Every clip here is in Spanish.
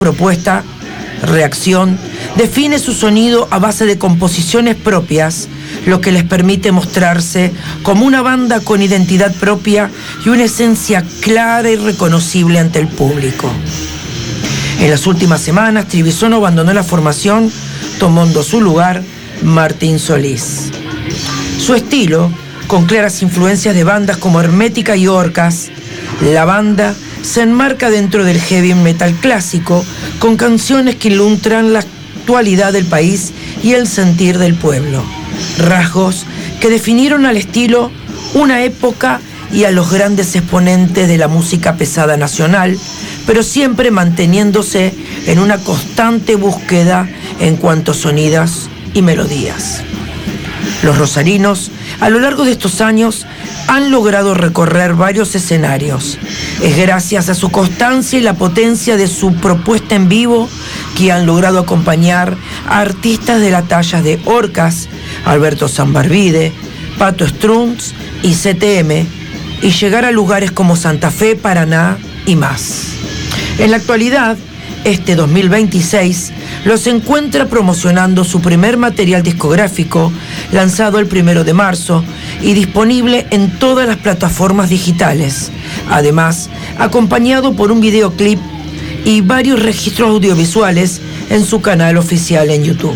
propuesta, Reacción, define su sonido a base de composiciones propias, lo que les permite mostrarse como una banda con identidad propia y una esencia clara y reconocible ante el público. En las últimas semanas, Trivisono abandonó la formación, tomando su lugar Martín Solís. Su estilo, con claras influencias de bandas como Hermética y Orcas, la banda se enmarca dentro del heavy metal clásico, con canciones que ilustran la actualidad del país y el sentir del pueblo. Rasgos que definieron al estilo, una época y a los grandes exponentes de la música pesada nacional, pero siempre manteniéndose en una constante búsqueda en cuanto a sonidos y melodías. Los rosarinos, a lo largo de estos años, han logrado recorrer varios escenarios. Es gracias a su constancia y la potencia de su propuesta en vivo que han logrado acompañar a artistas de la talla de Orcas, Alberto Sanbarbide, Pato Strunz y CTM, y llegar a lugares como Santa Fe, Paraná y más. En la actualidad, este 2026 los encuentra promocionando su primer material discográfico, lanzado el 1 de marzo y disponible en todas las plataformas digitales. Además, acompañado por un videoclip y varios registros audiovisuales en su canal oficial en YouTube.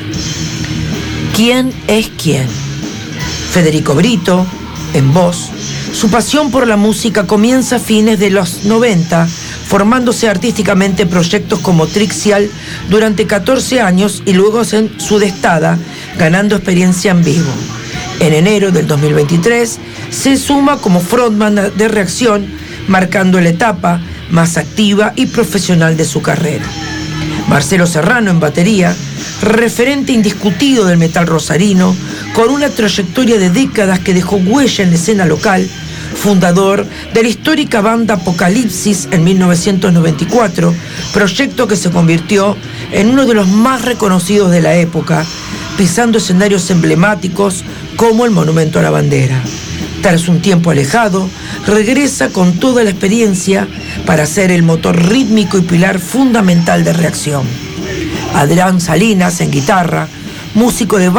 ¿Quién es quién? Federico Brito, en voz. Su pasión por la música comienza a fines de los 90, formándose artísticamente en proyectos como Trixial durante 14 años y luego en Sudestada, ganando experiencia en vivo. En enero del 2023 se suma como frontman de Reacción, marcando la etapa más activa y profesional de su carrera. Marcelo Serrano en batería, referente indiscutido del metal rosarino, con una trayectoria de décadas que dejó huella en la escena local, fundador de la histórica banda Apocalipsis en 1994, proyecto que se convirtió en uno de los más reconocidos de la época, pisando escenarios emblemáticos como el Monumento a la Bandera. Tras un tiempo alejado, regresa con toda la experiencia para ser el motor rítmico y pilar fundamental de Reacción. Adrián Salinas en guitarra, músico de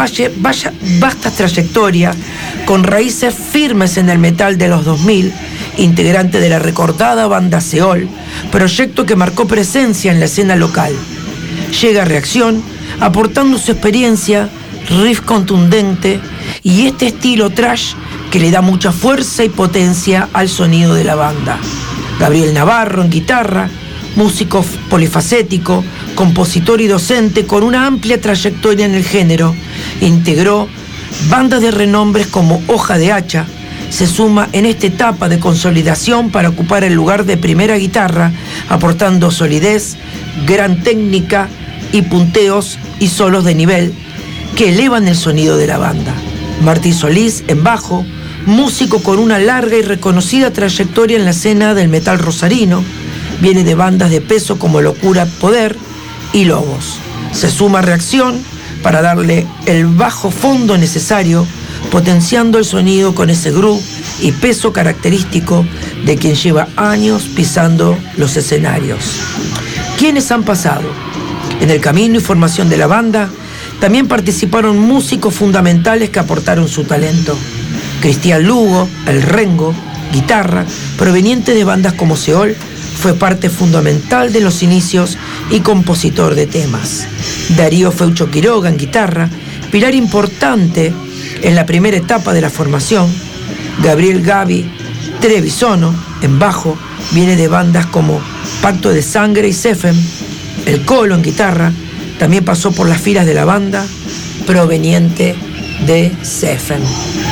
vasta trayectoria, con raíces firmes en el metal de los 2000, integrante de la recordada banda Seol, proyecto que marcó presencia en la escena local. Llega a Reacción aportando su experiencia, riff contundente y este estilo thrash que le da mucha fuerza y potencia al sonido de la banda. Gabriel Navarro en guitarra, músico polifacético, compositor y docente con una amplia trayectoria en el género, integró bandas de renombres como Hoja de Hacha, se suma en esta etapa de consolidación para ocupar el lugar de primera guitarra, aportando solidez, gran técnica y punteos y solos de nivel que elevan el sonido de la banda. Martín Solís en bajo, músico con una larga y reconocida trayectoria en la escena del metal rosarino, viene de bandas de peso como Locura Poder y Lobos. Se suma a Reacción para darle el bajo fondo necesario, potenciando el sonido con ese groove y peso característico de quien lleva años pisando los escenarios. ¿Quiénes han pasado? En el camino y formación de la banda también participaron músicos fundamentales que aportaron su talento. Cristian Lugo, el Rengo, guitarra, proveniente de bandas como Seol, fue parte fundamental de los inicios y compositor de temas. Darío Feucho Quiroga en guitarra, pilar importante en la primera etapa de la formación. Gabriel Gaby Trevisono en bajo, viene de bandas como Pacto de Sangre y Cefem. El Colo en guitarra, también pasó por las filas de la banda, proveniente de Cefem.